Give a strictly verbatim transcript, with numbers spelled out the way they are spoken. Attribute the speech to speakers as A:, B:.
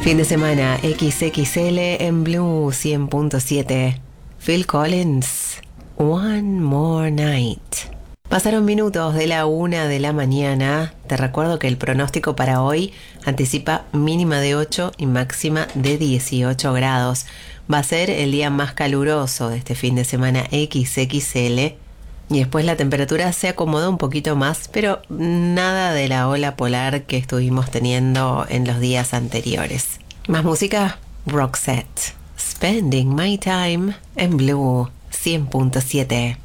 A: Fin de semana equis equis ele en Blue cien punto siete. Phil Collins, One More Night. Pasaron minutos de la una de la mañana. Te recuerdo que el pronóstico para hoy anticipa mínima de ocho y máxima de dieciocho grados. Va a ser el día más caluroso de este fin de semana equis equis ele. Y después la temperatura se acomoda un poquito más, pero nada de la ola polar que estuvimos teniendo en los días anteriores. Más música, Roxette, Spending My Time en Blue cien punto siete.